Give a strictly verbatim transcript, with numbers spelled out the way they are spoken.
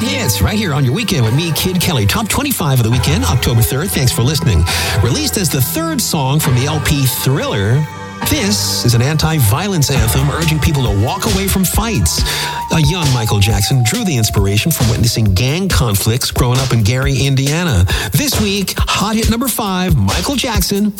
Hot Hits right here on your weekend with me, Kid Kelly. Top twenty-five of the weekend, October third. Thanks for listening. Released as the third song from the L P Thriller, this is an anti-violence anthem urging people to walk away from fights. A young Michael Jackson drew the inspiration from witnessing gang conflicts growing up in Gary, Indiana. This week, hot hit number five, Michael Jackson,